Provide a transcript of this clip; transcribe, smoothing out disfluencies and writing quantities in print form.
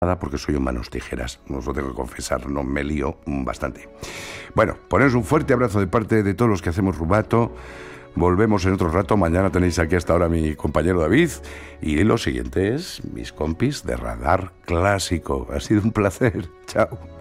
nada porque soy un manos tijeras, os lo tengo que confesar, no me lío bastante. Bueno, poneros un fuerte abrazo de parte de todos los que hacemos Rubato. Volvemos en otro rato. Mañana tenéis aquí hasta ahora a mi compañero David. Y los siguientes, mis compis de Radar Clásico. Ha sido un placer. Chao.